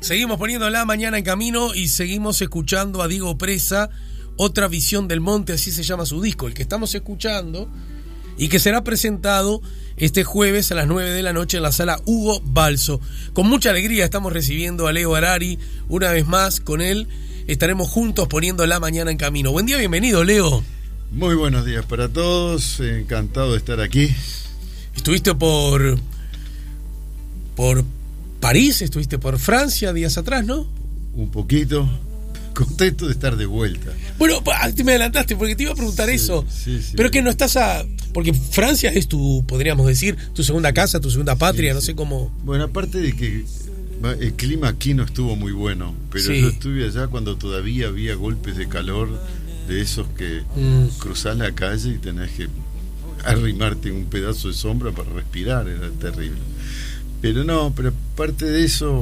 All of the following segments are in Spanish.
Seguimos poniendo la mañana en camino y seguimos escuchando a Diego Presa, Otra Visión del Monte, así se llama su disco, el que estamos escuchando y que será presentado este jueves a las 9 de la noche en la sala Hugo Balso. Con mucha alegría estamos recibiendo a Leo Harari una vez más. Con él estaremos juntos poniendo la mañana en camino. Buen día, bienvenido, Leo. Muy buenos días para todos, encantado de estar aquí. Estuviste por París, estuviste por Francia días atrás, ¿no? Un poquito, contento de estar de vuelta. Bueno, te me adelantaste porque te iba a preguntar eso. Sí. Pero que no estás porque Francia es tu, podríamos decir, tu segunda casa, tu segunda patria, no sé cómo. Bueno, aparte de que el clima aquí no estuvo muy bueno, pero yo estuve allá cuando todavía había golpes de calor de esos que cruzás la calle y tenés que arrimarte un pedazo de sombra para respirar, era terrible. Pero aparte de eso,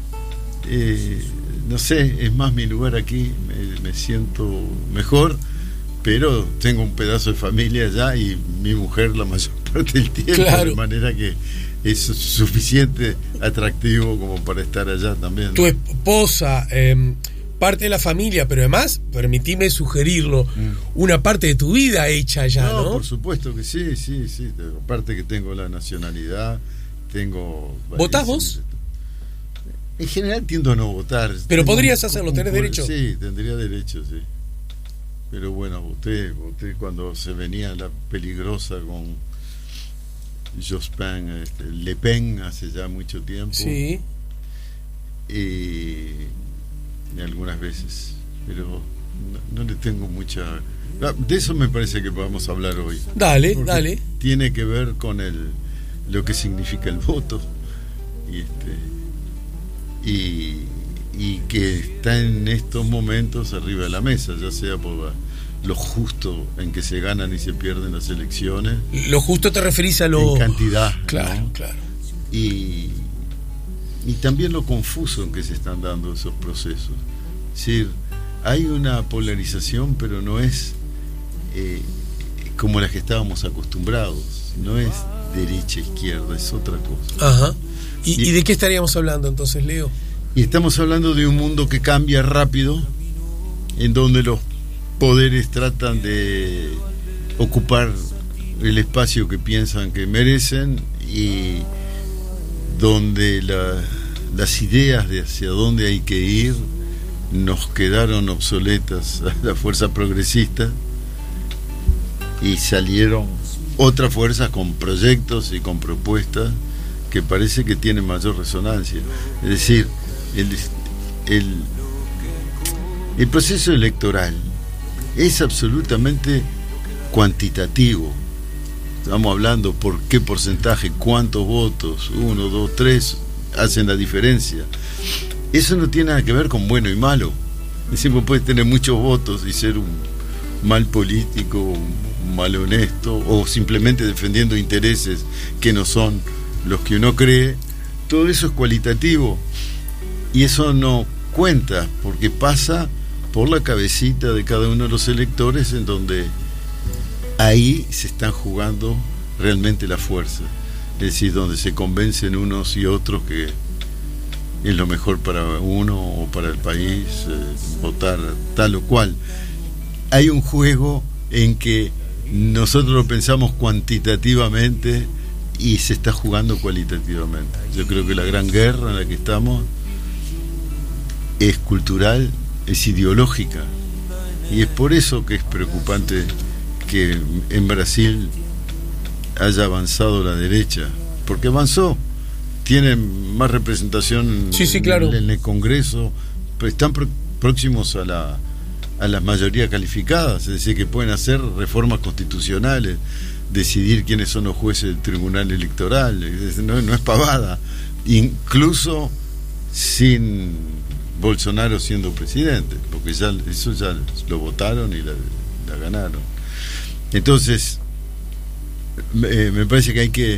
no sé, es más mi lugar aquí, me siento mejor, pero tengo un pedazo de familia allá y mi mujer la mayor parte del tiempo, claro. De manera que es suficiente atractivo como para estar allá también, ¿no? Tu esposa, parte de la familia, pero además, permitime sugerirlo, una parte de tu vida hecha allá, ¿no? Por supuesto que sí, aparte que tengo la nacionalidad, tengo... ¿Votás vos? En general tiendo a no votar. Pero podrías hacerlo, ¿tenés derecho? Sí, tendría derecho, sí. Pero bueno, voté cuando se venía la peligrosa con Jospin, Le Pen, hace ya mucho tiempo. Sí. Y algunas veces, pero no le tengo mucha... De eso me parece que podamos hablar hoy. Dale. Tiene que ver con lo que significa el voto y que está en estos momentos arriba de la mesa, ya sea por lo justo en que se ganan y se pierden las elecciones. Lo justo te referís a lo... En cantidad. Claro, ¿no? Claro. Y también lo confuso en que se están dando esos procesos. Es decir, hay una polarización, pero no es como la que estábamos acostumbrados. No es derecha-izquierda, es otra cosa. Ajá. ¿Y de qué estaríamos hablando entonces, Leo? Y estamos hablando de un mundo que cambia rápido, en donde los poderes tratan de ocupar el espacio que piensan que merecen y donde las ideas de hacia dónde hay que ir nos quedaron obsoletas a la fuerza progresista y salieron otras fuerzas con proyectos y con propuestas que parece que tienen mayor resonancia. Es decir, el proceso electoral es absolutamente cuantitativo. Estamos hablando por qué porcentaje, cuántos votos, 1, 2, 3 hacen la diferencia. Eso no tiene nada que ver con bueno y malo. Es decir, puedes tener muchos votos y ser un mal político, un mal honesto, o simplemente defendiendo intereses que no son los que uno cree. Todo eso es cualitativo y eso no cuenta porque pasa por la cabecita de cada uno de los electores, en donde ahí se están jugando realmente la fuerza, es decir, donde se convencen unos y otros que es lo mejor para uno o para el país, votar tal o cual. Hay un juego en que nosotros lo pensamos cuantitativamente y se está jugando cualitativamente. Yo creo que la gran guerra en la que estamos es cultural, es ideológica, y es por eso que es preocupante que en Brasil haya avanzado la derecha, porque avanzó, tienen más representación claro. en el Congreso, pero están próximos a la mayoría calificada, es decir, que pueden hacer reformas constitucionales, decidir quiénes son los jueces del Tribunal Electoral, no es pavada, incluso sin Bolsonaro siendo presidente, porque eso ya lo votaron y la ganaron. Entonces me parece que hay que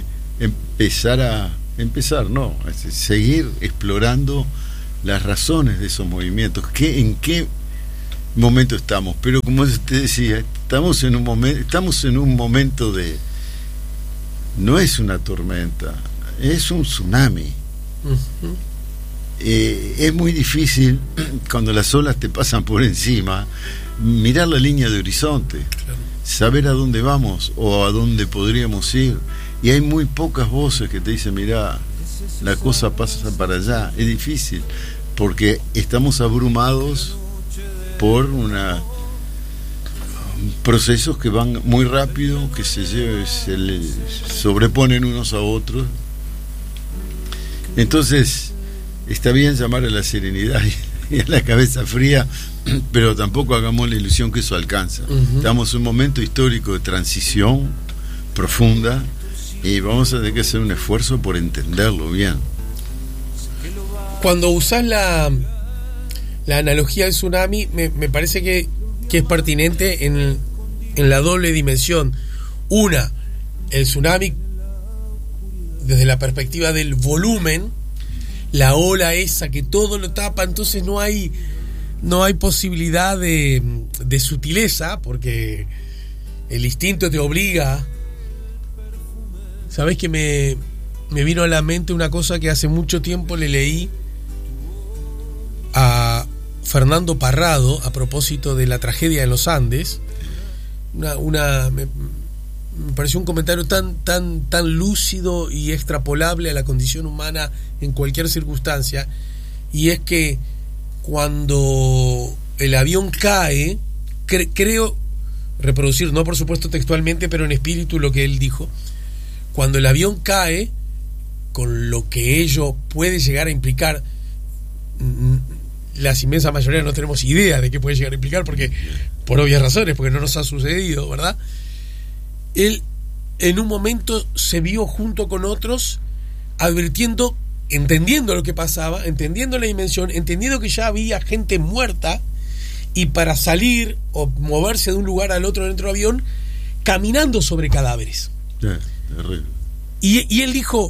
seguir explorando las razones de esos movimientos, en qué momento estamos. Pero como usted decía, estamos en un momento de, no es una tormenta, es un tsunami. es muy difícil cuando las olas te pasan por encima mirar la línea de horizonte, claro, saber a dónde vamos o a dónde podríamos ir, y hay muy pocas voces que te dicen mirá, la cosa pasa para allá. Es difícil porque estamos abrumados por procesos que van muy rápido, que se sobreponen unos a otros. Entonces está bien llamar a la serenidad y a la cabeza fría, pero tampoco hagamos la ilusión que eso alcanza. Estamos en un momento histórico de transición profunda y vamos a tener que hacer un esfuerzo por entenderlo bien. Cuando usás la analogía del tsunami, me parece que es pertinente en la doble dimensión. Una, el tsunami desde la perspectiva del volumen, la ola esa que todo lo tapa, entonces no hay posibilidad de sutileza, porque el instinto te obliga. ¿Sabés que me vino a la mente una cosa que hace mucho tiempo le leí a Fernando Parrado a propósito de la tragedia de los Andes? Me pareció un comentario tan lúcido y extrapolable a la condición humana en cualquier circunstancia, y es que cuando el avión cae, creo reproducir, no por supuesto textualmente, pero en espíritu lo que él dijo, cuando el avión cae, con lo que ello puede llegar a implicar, las inmensa mayoría no tenemos idea de qué puede llegar a implicar, porque por obvias razones, porque no nos ha sucedido, ¿verdad? Él en un momento se vio junto con otros advirtiendo, entendiendo lo que pasaba, entendiendo la dimensión, entendiendo que ya había gente muerta, y para salir o moverse de un lugar al otro dentro del avión, caminando sobre cadáveres. Y él dijo,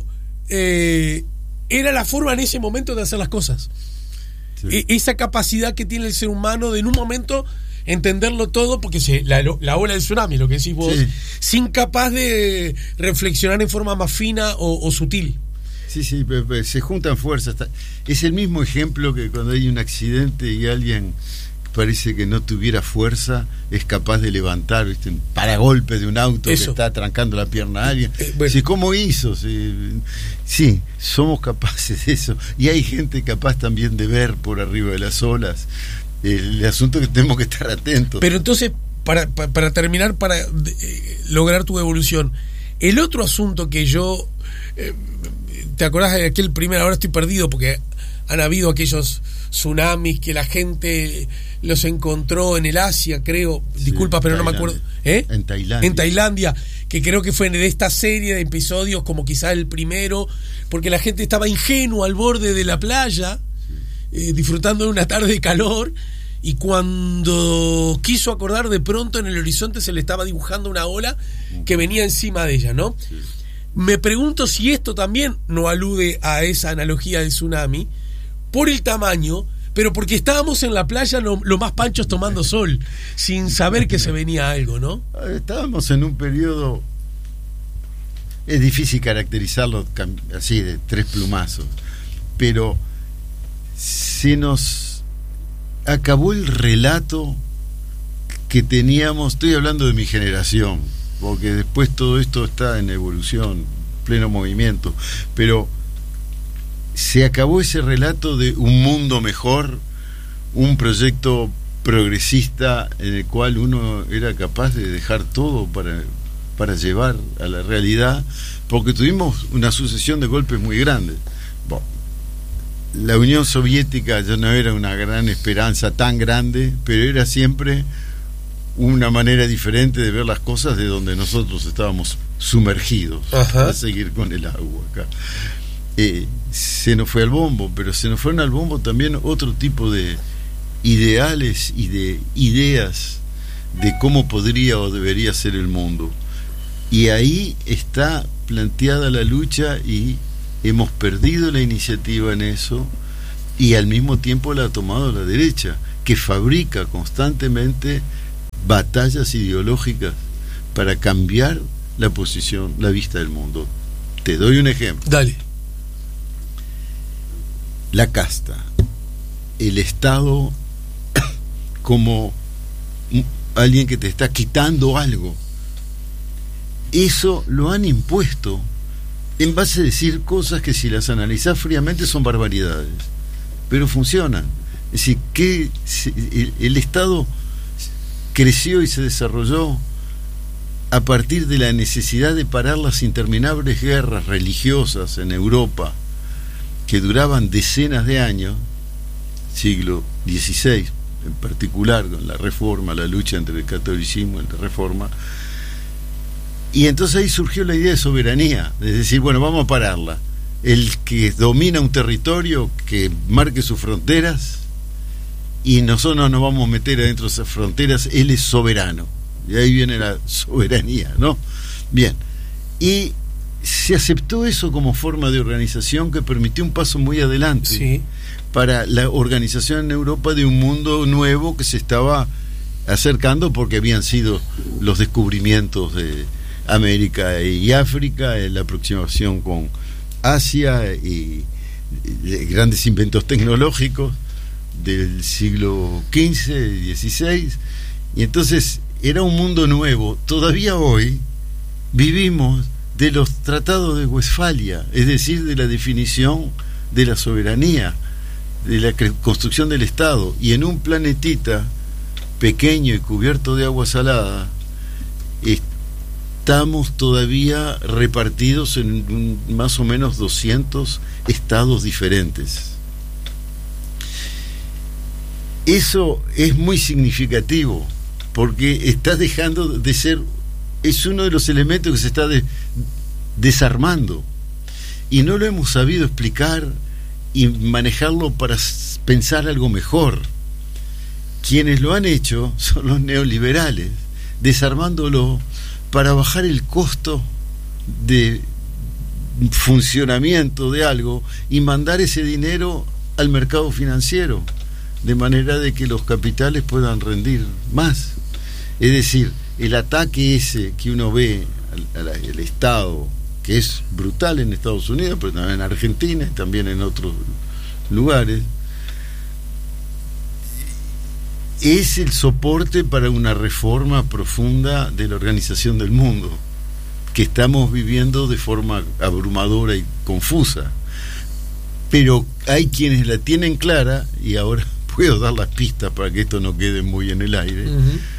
era la forma en ese momento de hacer las cosas. Sí. Esa capacidad que tiene el ser humano de en un momento entenderlo todo, porque la ola del tsunami, lo que decís vos, sí, sin capaz de reflexionar en forma más fina o sutil. Sí, se juntan fuerzas. Es el mismo ejemplo que cuando hay un accidente y alguien parece que no tuviera fuerza, es capaz de levantar, ¿viste?, un paragolpe de un auto. Eso, que está trancando la pierna a alguien. Bueno. Sí, ¿cómo hizo? Sí, somos capaces de eso. Y hay gente capaz también de ver por arriba de las olas. El asunto es que tenemos que estar atentos. Pero entonces, para terminar, para lograr tu evolución, el otro asunto que yo... ¿te acordás de aquel primer? Ahora estoy perdido porque han habido aquellos tsunamis que la gente los encontró en el Asia, creo. Sí, disculpa, pero no me acuerdo. En Tailandia. En Tailandia, que creo que fue de esta serie de episodios como quizá el primero, porque la gente estaba ingenua al borde de la playa, disfrutando de una tarde de calor, y cuando quiso acordar, de pronto en el horizonte se le estaba dibujando una ola que venía encima de ella, ¿no? Sí. Me pregunto si esto también no alude a esa analogía del tsunami, por el tamaño, pero porque estábamos en la playa lo más panchos tomando sol, sin saber que se venía algo, ¿no? Estábamos en un periodo, es difícil caracterizarlo así de tres plumazos, pero se nos acabó el relato que teníamos. Estoy hablando de mi generación, porque después todo esto está en evolución, pleno movimiento, pero se acabó ese relato de un mundo mejor, un proyecto progresista en el cual uno era capaz de dejar todo para llevar a la realidad, porque tuvimos una sucesión de golpes muy grandes. Bueno, la Unión Soviética ya no era una gran esperanza tan grande, pero era siempre una manera diferente de ver las cosas de donde nosotros estábamos sumergidos. Ajá. A seguir con el agua acá. Se nos fue al bombo, pero se nos fueron al bombo también otro tipo de ideales y de ideas de cómo podría o debería ser el mundo. Y ahí está planteada la lucha, y hemos perdido la iniciativa en eso, y al mismo tiempo la ha tomado la derecha, que fabrica constantemente batallas ideológicas para cambiar la posición, la vista del mundo. Te doy un ejemplo. Dale. la casta, el Estado como alguien que te está quitando algo. Eso lo han impuesto en base a decir cosas que, si las analizás fríamente, son barbaridades, pero funcionan. Es decir, que el Estado creció y se desarrolló a partir de la necesidad de parar las interminables guerras religiosas en Europa, que duraban decenas de años, siglo XVI en particular, con la Reforma, la lucha entre el catolicismo y la Reforma. Y entonces ahí surgió la idea de soberanía, es decir, bueno, vamos a pararla. El que domina un territorio, que marque sus fronteras, y nosotros no nos vamos a meter adentro de esas fronteras, él es soberano. Y ahí viene la soberanía, ¿no? Bien. Y se aceptó eso como forma de organización que permitió un paso muy adelante, sí, para la organización en Europa de un mundo nuevo que se estaba acercando, porque habían sido los descubrimientos de América y África, la aproximación con Asia y grandes inventos tecnológicos del siglo XV y XVI, y entonces era un mundo nuevo. Todavía hoy vivimos de los tratados de Westfalia, es decir, de la definición de la soberanía, de la construcción del Estado, y en un planetita pequeño y cubierto de agua salada estamos todavía repartidos en más o menos 200 estados diferentes. Eso es muy significativo, porque está dejando de ser, es uno de los elementos que se está desarmando, y no lo hemos sabido explicar y manejarlo para pensar algo mejor. Quienes lo han hecho son los neoliberales, desarmándolo para bajar el costo de funcionamiento de algo y mandar ese dinero al mercado financiero, de manera de que los capitales puedan rendir más. Es decir, el ataque ese que uno ve al Estado, que es brutal en Estados Unidos, pero también en Argentina y también en otros lugares, es el soporte para una reforma profunda de la organización del mundo, que estamos viviendo de forma abrumadora y confusa. Pero hay quienes la tienen clara, y ahora puedo dar las pistas para que esto no quede muy en el aire,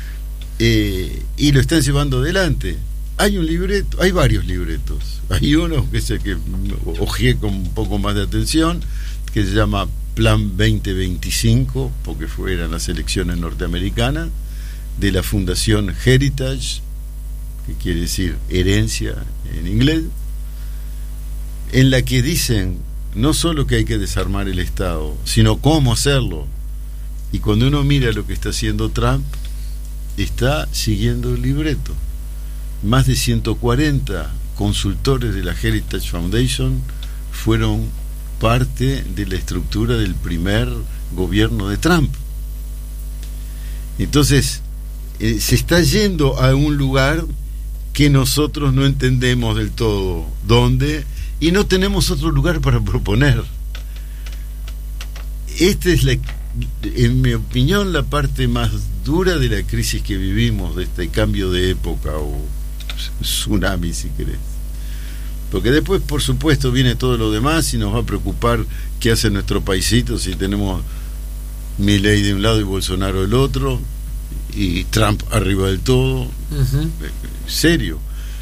y lo están llevando adelante. Hay un libreto, hay varios libretos. Hay uno que es el que ojeé con un poco más de atención, que se llama Plan 2025, porque eran las elecciones norteamericanas, de la Fundación Heritage, que quiere decir herencia en inglés, en la que dicen no solo que hay que desarmar el Estado, sino cómo hacerlo. Y cuando uno mira lo que está haciendo Trump, está siguiendo el libreto. Más de 140 consultores de la Heritage Foundation fueron parte de la estructura del primer gobierno de Trump. Entonces, se está yendo a un lugar que nosotros no entendemos del todo dónde, y no tenemos otro lugar para proponer. Esta es, en mi opinión, la parte más dura de la crisis que vivimos, de este cambio de época, o tsunami si querés, porque después, por supuesto, viene todo lo demás y nos va a preocupar qué hace nuestro paisito si tenemos Milei de un lado y Bolsonaro del otro, y Trump arriba del todo. Serio.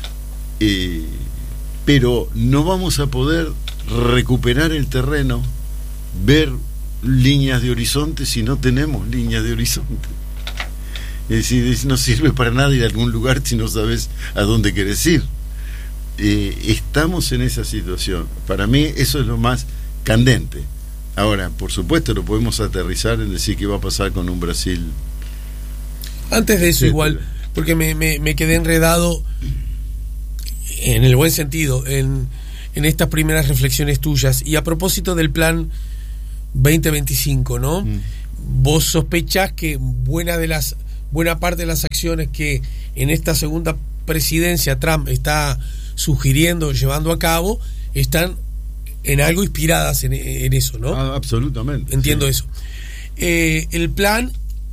Pero no vamos a poder recuperar el terreno, ver líneas de horizonte, si no tenemos líneas de horizonte. Es decir, no sirve para nada ir a algún lugar si no sabes a dónde querés ir. Estamos en esa situación. Para mí eso es lo más candente. Ahora, por supuesto, lo podemos aterrizar en decir qué va a pasar con un Brasil. Antes de eso, igual, porque me quedé enredado, en el buen sentido, en estas primeras reflexiones tuyas. Y a propósito del plan 2025, ¿no? Vos sospechás que buena parte de las acciones que en esta segunda presidencia Trump está sugiriendo, llevando a cabo, están en algo inspiradas en eso, ¿no? Absolutamente. Entiendo sí. eso. El plan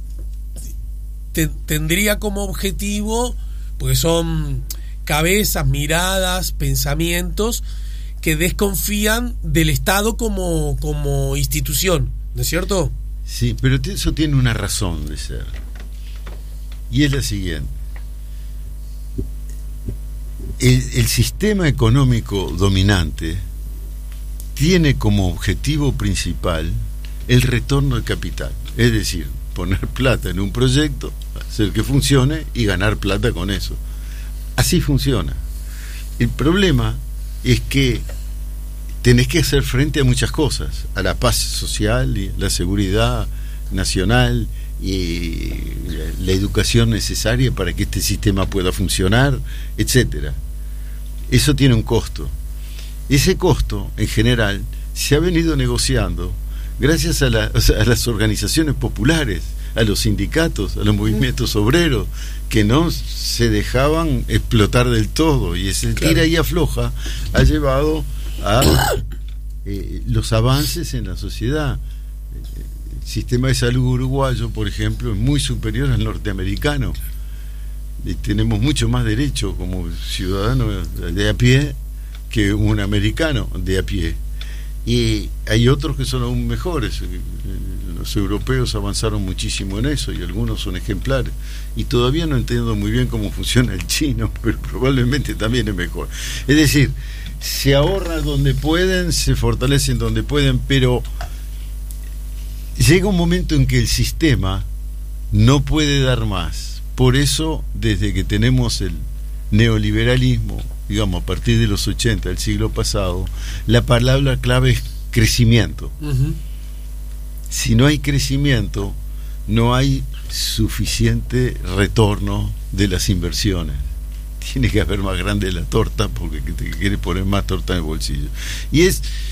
tendría como objetivo, porque son cabezas, miradas, pensamientos que desconfían del Estado como institución, ¿no es cierto? Sí, pero eso tiene una razón de ser. Y es la siguiente. El sistema económico dominante tiene como objetivo principal el retorno de capital. Es decir, poner plata en un proyecto, hacer que funcione y ganar plata con eso. Así funciona. El problema es que tenés que hacer frente a muchas cosas, a la paz social, y la seguridad nacional y la educación necesaria para que este sistema pueda funcionar, etcétera. Eso tiene un costo. Ese costo, en general, se ha venido negociando gracias a las organizaciones populares, a los sindicatos, a los movimientos obreros, que no se dejaban explotar del todo, y ese tira y afloja ha llevado a los avances en la sociedad. El sistema de salud uruguayo, por ejemplo, es muy superior al norteamericano. Tenemos mucho más derecho como ciudadanos de a pie que un americano de a pie. Y hay otros que son aún mejores. Los europeos avanzaron muchísimo en eso y algunos son ejemplares. Y todavía no entiendo muy bien cómo funciona el chino, pero probablemente también es mejor. Es decir, se ahorra donde pueden, se fortalecen donde pueden, pero llega un momento en que el sistema no puede dar más. Por eso, desde que tenemos el neoliberalismo, digamos, a partir de los 80 del siglo pasado, la palabra clave es crecimiento. Uh-huh. Si no hay crecimiento, no hay suficiente retorno de las inversiones. Tiene que haber más grande la torta porque te quiere poner más torta en el bolsillo. Y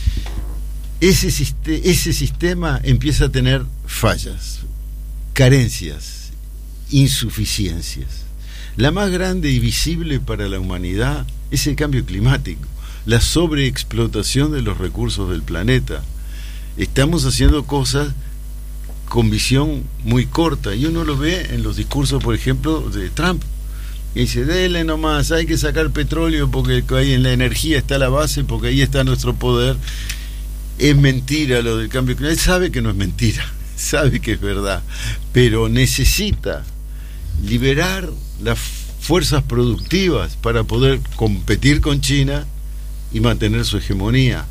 ese sistema empieza a tener fallas, carencias, insuficiencias. La más grande y visible para la humanidad es el cambio climático, la sobreexplotación de los recursos del planeta. Estamos haciendo cosas con visión muy corta, y uno lo ve en los discursos, por ejemplo, de Trump. Y dice, dele nomás, hay que sacar petróleo porque ahí en la energía está la base, porque ahí está nuestro poder. Es mentira lo del cambio climático. Él sabe que no es mentira, sabe que es verdad, pero necesita liberar las fuerzas productivas para poder competir con China y mantener su hegemonía.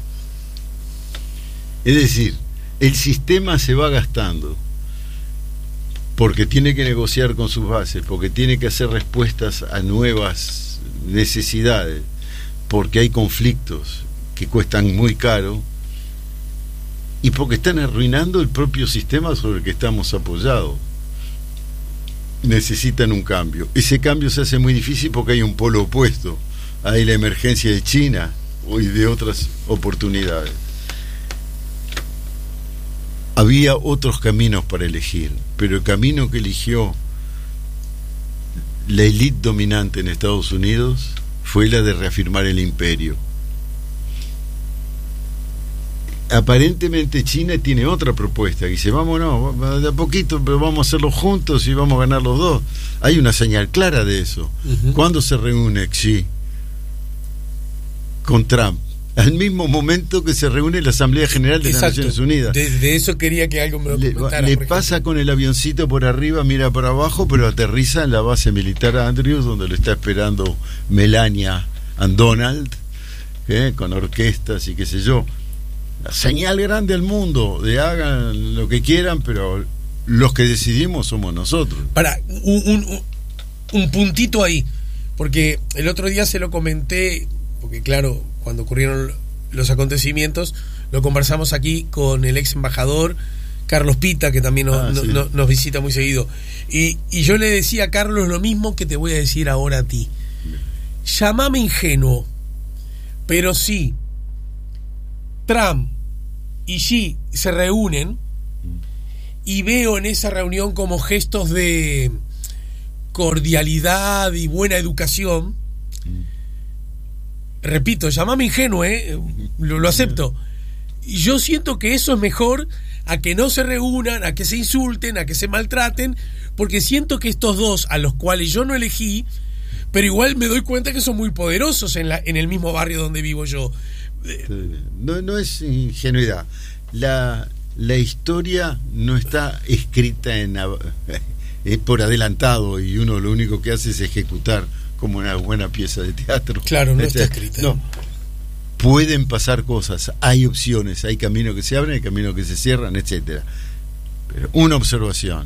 Es decir, el sistema se va gastando porque tiene que negociar con sus bases, porque tiene que hacer respuestas a nuevas necesidades, porque hay conflictos que cuestan muy caro y porque están arruinando el propio sistema sobre el que estamos apoyados. Necesitan un cambio. Ese cambio se hace muy difícil porque hay un polo opuesto. Hay la emergencia de China y de otras oportunidades. Había otros caminos para elegir, pero el camino que eligió la élite dominante en Estados Unidos fue la de reafirmar el imperio. Aparentemente China tiene otra propuesta, que dice, vámonos, de a poquito, pero vamos a hacerlo juntos y vamos a ganar los dos. Hay una señal clara de eso. Uh-huh. ¿Cuándo se reúne Xi con Trump? Al mismo momento que se reúne la Asamblea General de las Naciones Unidas. De eso quería que algo me lo comentara. Le pasa con el avioncito por arriba, mira para abajo, pero aterriza en la base militar Andrews, donde lo está esperando Melania and Donald, con orquestas y qué sé yo. La señal grande al mundo de hagan lo que quieran, pero los que decidimos somos nosotros. Para un puntito ahí, porque el otro día se lo comenté, porque claro, cuando ocurrieron los acontecimientos, lo conversamos aquí con el ex embajador Carlos Pita, que también nos visita muy seguido, y yo le decía a Carlos lo mismo que te voy a decir ahora a ti. Llámame ingenuo, pero sí, Trump y Xi se reúnen y veo en esa reunión como gestos de cordialidad y buena educación. Repito, llámame ingenuo, lo acepto, Y yo siento que eso es mejor a que no se reúnan, a que se insulten, a que se maltraten, porque siento que estos dos, a los cuales yo no elegí, pero igual me doy cuenta que son muy poderosos en el mismo barrio donde vivo yo. No es ingenuidad. La historia no está escrita por adelantado, y uno lo único que hace es ejecutar como una buena pieza de teatro. Claro, no está escrita. No. Pueden pasar cosas, hay opciones, hay caminos que se abren, hay caminos que se cierran, etcétera. Pero una observación: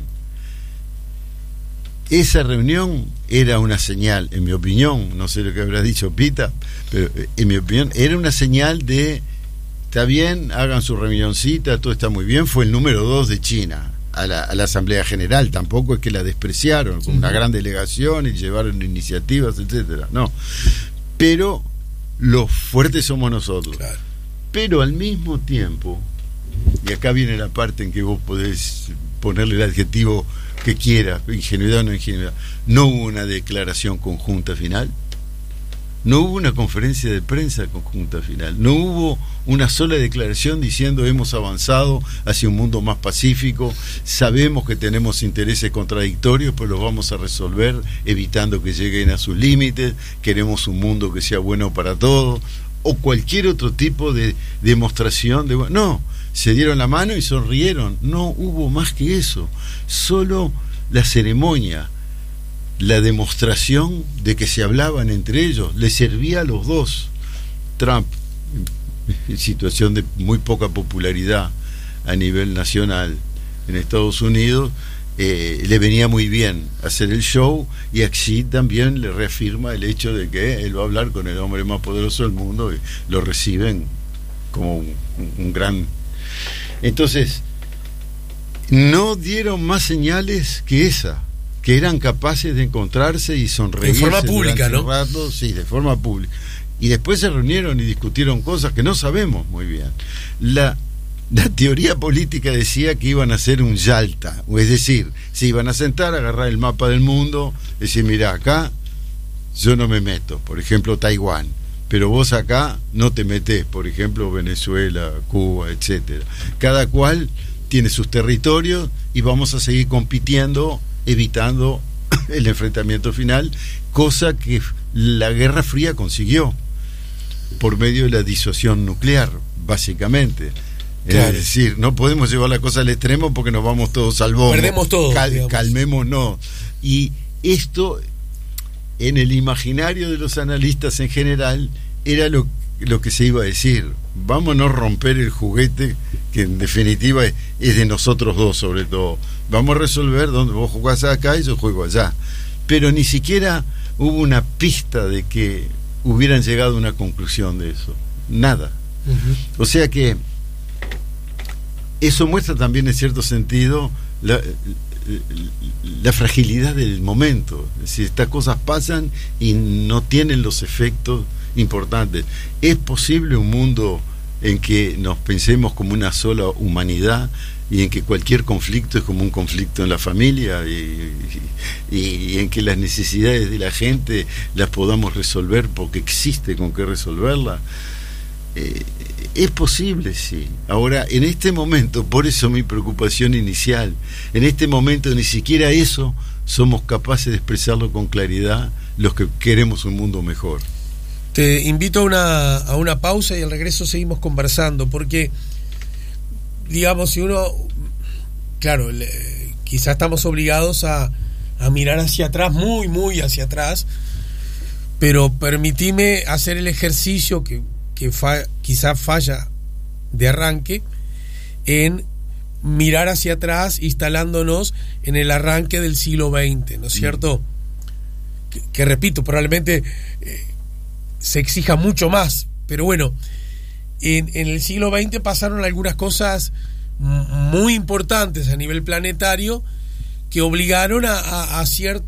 esa reunión era una señal, en mi opinión, no sé lo que habrá dicho Pita, pero en mi opinión era una señal de, está bien, hagan su reunioncita, todo está muy bien. Fue el número 2 de China a la Asamblea General, tampoco es que la despreciaron con una gran delegación y llevaron iniciativas, etcétera, no, pero los fuertes somos nosotros. Claro. Pero al mismo tiempo, y acá viene la parte en que vos podés ponerle el adjetivo que quieras, ingenuidad o no ingenuidad, no hubo una declaración conjunta final, no hubo una conferencia de prensa conjunta final, no hubo una sola declaración diciendo hemos avanzado hacia un mundo más pacífico, sabemos que tenemos intereses contradictorios, pero los vamos a resolver evitando que lleguen a sus límites, queremos un mundo que sea bueno para todos, o cualquier otro tipo de demostración de... No, se dieron la mano y sonrieron, no hubo más que eso, solo la ceremonia, la demostración de que se hablaban entre ellos, les servía a los dos. Trump, en situación de muy poca popularidad a nivel nacional en Estados Unidos, le venía muy bien hacer el show, y Xi también le reafirma el hecho de que él va a hablar con el hombre más poderoso del mundo, y lo reciben como un gran... Entonces, no dieron más señales que esa, que eran capaces de encontrarse y sonreír. De forma pública, ¿no? Rato, sí, de forma pública. Y después se reunieron y discutieron cosas que no sabemos muy bien. La teoría política decía que iban a hacer un Yalta, es decir, se iban a sentar, a agarrar el mapa del mundo, decir, mira, acá yo no me meto, por ejemplo, Taiwán, pero vos acá no te metés, por ejemplo, Venezuela, Cuba, etcétera. Cada cual tiene sus territorios y vamos a seguir compitiendo, evitando el enfrentamiento final, cosa que la Guerra Fría consiguió por medio de la disuasión nuclear, básicamente. Claro. Es decir, no podemos llevar la cosa al extremo porque nos vamos todos al bombo. Perdemos todo. Calmémonos. Y esto, en el imaginario de los analistas en general, era lo que se iba a decir. Vámonos a romper el juguete, que en definitiva es de nosotros dos sobre todo. Vamos a resolver donde vos jugás acá y yo juego allá. Pero ni siquiera hubo una pista de que hubieran llegado a una conclusión de eso. Nada. Uh-huh. O sea que eso muestra también en cierto sentido la fragilidad del momento. Es decir, estas cosas pasan y no tienen los efectos importantes. ¿Es posible un mundo en que nos pensemos como una sola humanidad y en que cualquier conflicto es como un conflicto en la familia y en que las necesidades de la gente las podamos resolver porque existe con qué resolverlas? Es posible, sí. Ahora, en este momento, por eso mi preocupación inicial, en este momento ni siquiera eso somos capaces de expresarlo con claridad los que queremos un mundo mejor. Te invito a una pausa y al regreso seguimos conversando, porque digamos, si uno, claro, quizás estamos obligados a mirar hacia atrás, muy, muy hacia atrás, pero permitime hacer el ejercicio que quizás falla de arranque, en mirar hacia atrás instalándonos en el arranque del siglo XX, ¿no es cierto? Que repito, probablemente se exija mucho más, pero bueno, en el siglo XX pasaron algunas cosas muy importantes a nivel planetario que obligaron a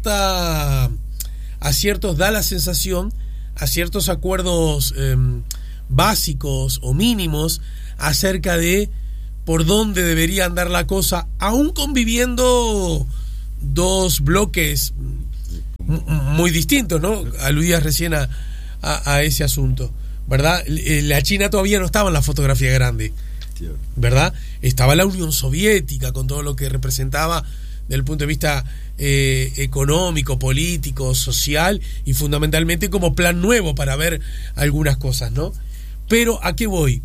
ciertos, da la sensación, a ciertos acuerdos básicos o mínimos acerca de por dónde debería andar la cosa, aún conviviendo dos bloques muy distintos, ¿no? Aludías recién a ese asunto, ¿verdad? La China todavía no estaba en la fotografía grande, ¿verdad? Estaba la Unión Soviética con todo lo que representaba desde el punto de vista económico, político, social y fundamentalmente como plan nuevo para ver algunas cosas, ¿no? Pero ¿a qué voy?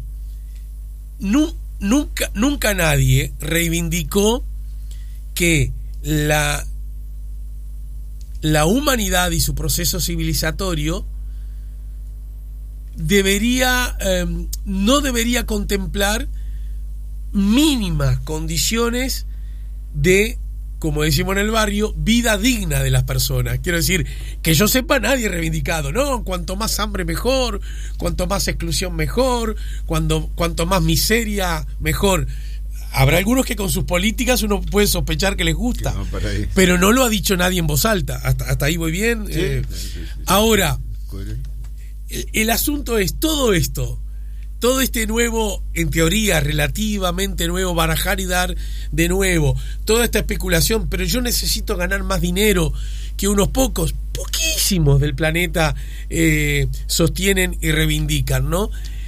Nunca nadie reivindicó que la humanidad y su proceso civilizatorio no debería contemplar mínimas condiciones de, como decimos en el barrio, vida digna de las personas. Quiero decir, que yo sepa, nadie ha reivindicado, ¿no? Cuanto más hambre mejor, cuanto más exclusión mejor, cuanto más miseria mejor. Habrá algunos que con sus políticas uno puede sospechar que les gusta, pero no lo ha dicho nadie en voz alta. Hasta ahí voy bien. Sí, sí. Ahora, el asunto es todo esto, todo este nuevo, en teoría relativamente nuevo, barajar y dar de nuevo, toda esta especulación, pero yo necesito ganar más dinero que unos poquísimos del planeta sostienen y reivindican, ¿no?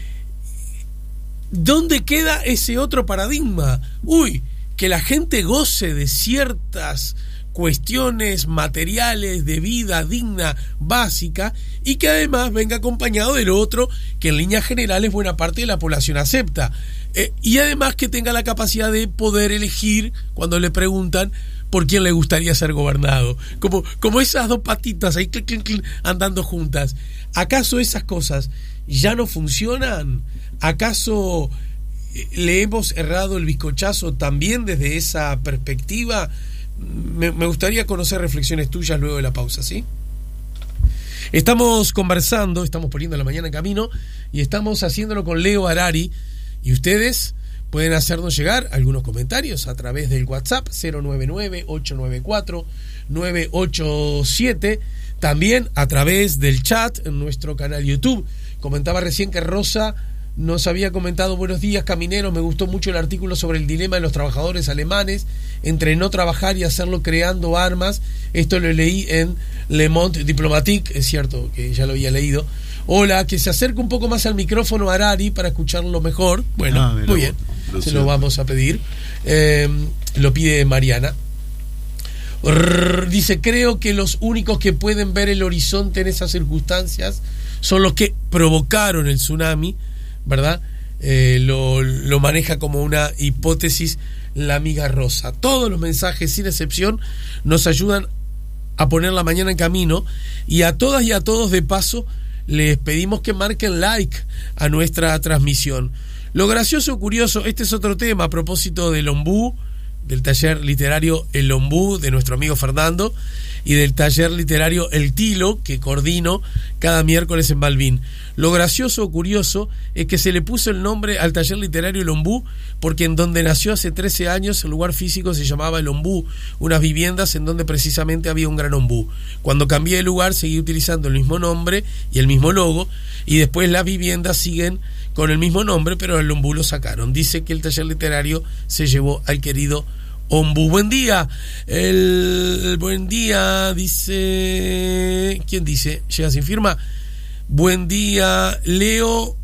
¿Dónde queda ese otro paradigma? Que la gente goce de ciertas cuestiones materiales de vida digna, básica, y que además venga acompañado del otro que en líneas generales buena parte de la población acepta, y además que tenga la capacidad de poder elegir cuando le preguntan por quién le gustaría ser gobernado, como esas dos patitas ahí andando juntas. ¿Acaso esas cosas ya no funcionan? ¿Acaso le hemos errado el bizcochazo también desde esa perspectiva? Me gustaría conocer reflexiones tuyas luego de la pausa, ¿sí? Estamos conversando, estamos poniendo la mañana en camino y estamos haciéndolo con Leo Harari, y ustedes pueden hacernos llegar algunos comentarios a través del WhatsApp 099-894-987, también a través del chat en nuestro canal YouTube. Comentaba recién que Rosa nos había comentado: buenos días, camineros, me gustó mucho el artículo sobre el dilema de los trabajadores alemanes entre no trabajar y hacerlo creando armas. Esto lo leí en Le Monde Diplomatique, es cierto que ya lo había leído. Hola, que se acerque un poco más al micrófono Harari para escucharlo mejor. Bueno, muy bien, se lo vamos a pedir. Lo pide Mariana. Dice: creo que los únicos que pueden ver el horizonte en esas circunstancias son los que provocaron el tsunami, ¿verdad? Lo maneja como una hipótesis la amiga Rosa. Todos los mensajes, sin excepción, nos ayudan a poner la mañana en camino, y a todas y a todos de paso les pedimos que marquen like a nuestra transmisión. Lo gracioso o curioso, este es otro tema a propósito del ombú, del taller literario El Ombú de nuestro amigo Fernando, y del taller literario El Tilo, que coordino cada miércoles en Balbín. Lo gracioso o curioso es que se le puso el nombre al taller literario El Ombú porque en donde nació hace 13 años el lugar físico se llamaba El Ombú, unas viviendas en donde precisamente había un gran ombú. Cuando cambié de lugar seguí utilizando el mismo nombre y el mismo logo, y después las viviendas siguen con el mismo nombre, pero el ombú lo sacaron. Dice que el taller literario se llevó al querido ombú. Buen día. Buen día, dice... ¿Quién dice? Llega sin firma. Buen día, Leo,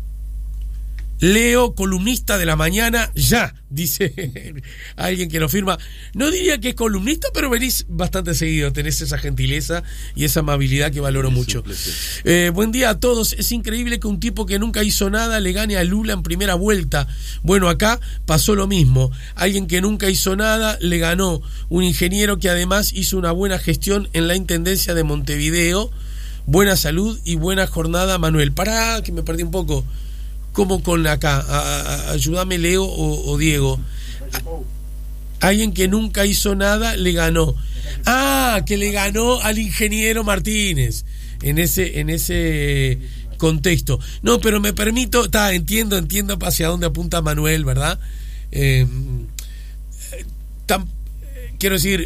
columnista de la mañana, ya, dice alguien que lo firma. No diría que es columnista, pero venís bastante seguido, tenés esa gentileza y esa amabilidad que valoro mucho. Buen día a todos. Es increíble que un tipo que nunca hizo nada le gane a Lula en primera vuelta. Bueno, acá pasó lo mismo. Alguien que nunca hizo nada le ganó un ingeniero que además hizo una buena gestión en la Intendencia de Montevideo. Buena salud y buena jornada, Manuel. Pará, que me perdí un poco. ¿Cómo con acá? Ayúdame, Leo o Diego. Alguien que nunca hizo nada le ganó. Que le ganó al ingeniero Martínez en ese contexto. No, pero me permito, entiendo hacia dónde apunta Manuel, ¿verdad? Quiero decir,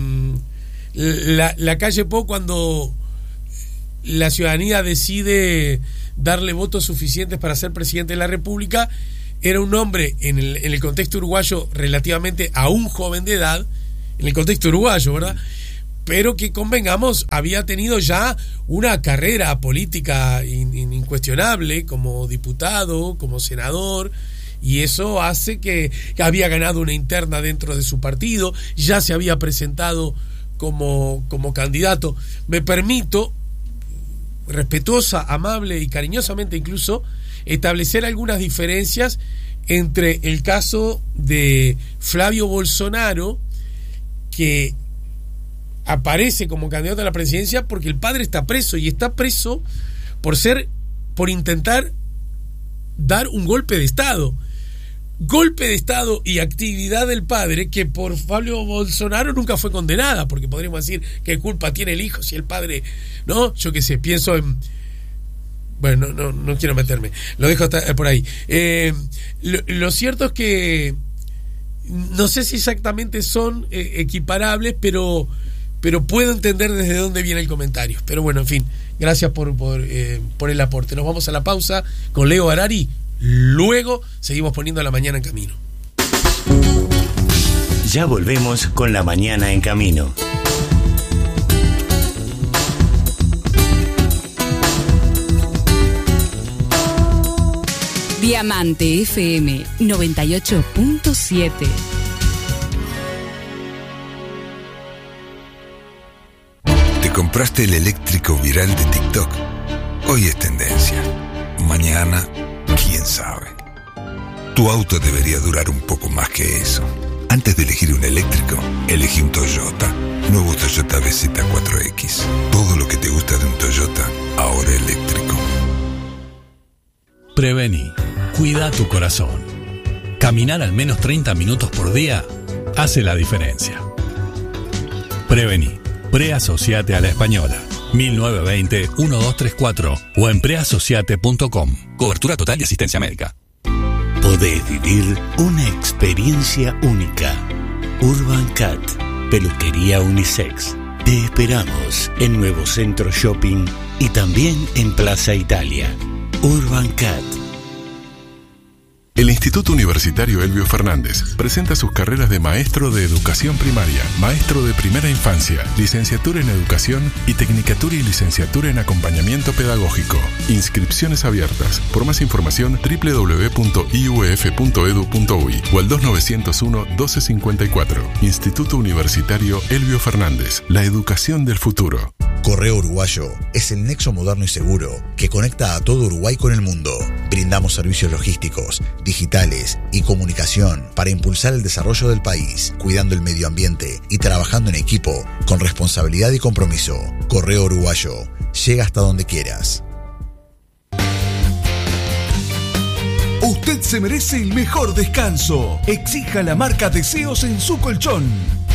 la calle Pou, cuando la ciudadanía decide darle votos suficientes para ser presidente de la República, era un hombre en el contexto uruguayo relativamente aún joven de edad, en el contexto uruguayo, ¿verdad? Pero que, convengamos, había tenido ya una carrera política incuestionable como diputado, como senador, y eso hace que había ganado una interna dentro de su partido, ya se había presentado como candidato. Me permito, respetuosa, amable y cariñosamente incluso, establecer algunas diferencias entre el caso de Flavio Bolsonaro, que aparece como candidato a la presidencia porque el padre está preso, y está preso por intentar dar un golpe de Estado y actividad del padre, que por Flavio Bolsonaro nunca fue condenada, porque podríamos decir qué culpa tiene el hijo si el padre, ¿no? Yo qué sé, pienso en... Bueno, no quiero meterme, lo dejo por ahí. Lo cierto es que no sé si exactamente son equiparables, pero puedo entender desde dónde viene el comentario. Pero bueno, en fin, gracias por el aporte. Nos vamos a la pausa con Leo Harari. Luego seguimos poniendo La Mañana en Camino. Ya volvemos con La Mañana en Camino. Diamante FM 98.7. ¿Te compraste el eléctrico viral de TikTok? Hoy es tendencia. Mañana, quién sabe. Tu auto debería durar un poco más que eso. Antes de elegir un eléctrico, elegí un Toyota. Nuevo Toyota BZ4X. Todo lo que te gusta de un Toyota, ahora eléctrico. Prevení. Cuida tu corazón. Caminar al menos 30 minutos por día hace la diferencia. Prevení. Preasociate a la Española. 1920-1234 o en preasociate.com. Cobertura total y asistencia médica. Podés vivir una experiencia única. Urban Cat, peluquería unisex. Te esperamos en Nuevo Centro Shopping y también en Plaza Italia. Urban Cat. El Instituto Universitario Elbio Fernández presenta sus carreras de maestro de educación primaria, maestro de primera infancia, licenciatura en educación y tecnicatura y licenciatura en acompañamiento pedagógico. Inscripciones abiertas. Por más información www.iuf.edu.uy o al 2901-1254. Instituto Universitario Elbio Fernández. La educación del futuro. Correo Uruguayo es el nexo moderno y seguro que conecta a todo Uruguay con el mundo. Brindamos servicios logísticos, digitales y comunicación para impulsar el desarrollo del país, cuidando el medio ambiente y trabajando en equipo con responsabilidad y compromiso. Correo Uruguayo, llega hasta donde quieras. Usted se merece el mejor descanso. Exija la marca Deseos en su colchón.